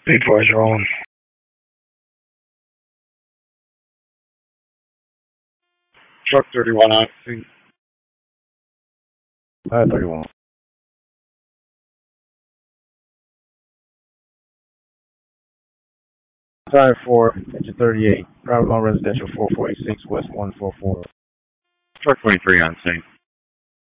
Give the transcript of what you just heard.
Eight four is rolling. Truck 31 on scene. 31. Side 4, engine 38, Private Lawn Residential 446 West 144. Truck 23 on scene.